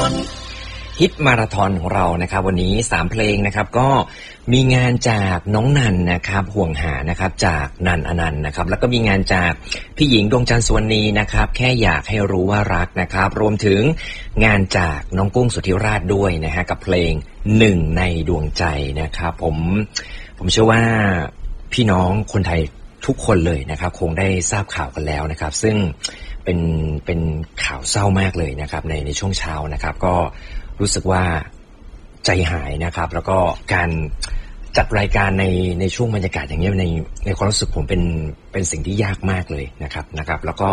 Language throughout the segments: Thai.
ฮิตมาราธอนของเรานะครับวันนี้3เพลงนะครับก็มีงานจากน้องนันนะครับห่วงหานะครับจากนันอนันต์นะครับแล้วก็มีงานจากพี่หญิงดวงจันทร์สุวรรณีนะครับแค่อยากให้รู้ว่ารักนะครับรวมถึงงานจากน้องกุ้งสุทธิราชด้วยนะฮะกับเพลงหนึ่งในดวงใจนะครับผมเชื่อว่าพี่น้องคนไทยทุกคนเลยนะครับคงได้ทราบข่าวกันแล้วนะครับซึ่งเป็นข่าวเศร้ามากเลยนะครับในช่วงเช้านะครับก็รู้สึกว่าใจหายนะครับแล้วก็การจัดรายการในช่วงบรรยากาศอย่างนี้ในความรู้สึกผมเป็นสิ่งที่ยากมากเลยนะครับแล้วก็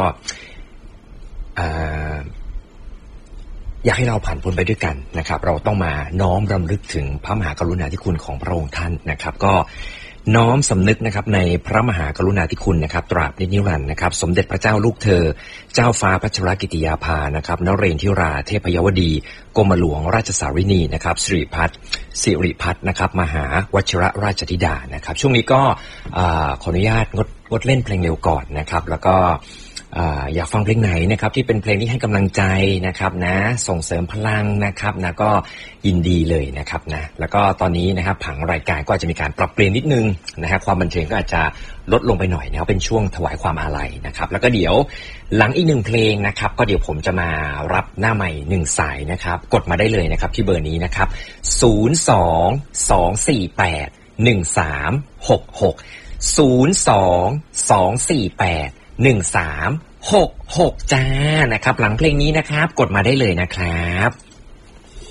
อยากให้เราผ่านพ้นไปด้วยกันนะครับเราต้องมาน้อมรำลึกถึงพระมหากรุณาธิคุณของพระองค์ท่านนะครับก็น้อมสำนึกนะครับในพระมหากรุณาธิคุณนะครับตราบนิรันดร์นะครับสมเด็จพระเจ้าลูกเธอเจ้าฟ้าพัชรกิติยาภานะครับนเรนทิราเทพยวดีกรมหลวงราชสาวินีนะครับสิริพัฒน์นะครับมหาวชิรราชธิดานะครับช่วงนี้ก็ขออนุญาตงดเล่นเพลงเร็วก่อนนะครับแล้วก็อยากฟังเพลงไหนนะครับที่เป็นเพลงที่ให้กำลังใจนะครับนะส่งเสริมพลังนะครับนะก็ยินดีเลยนะครับนะแล้วก็ตอนนี้นะครับผังรายการก็อาจจะมีการปรับเปลี่ยนนิดนึงนะฮะความบันเทิงก็อาจจะลดลงไปหน่อยนะครับเป็นช่วงถวายความอาลัยนะครับแล้วก็เดี๋ยวหลังอีก1เพลงนะครับก็เดี๋ยวผมจะมารับหน้าใหม่1สายนะครับกดมาได้เลยนะครับที่เบอร์นี้นะครับ022481366 022481366จ้านะครับหลังเพลงนี้นะครับกดมาได้เลยนะครับ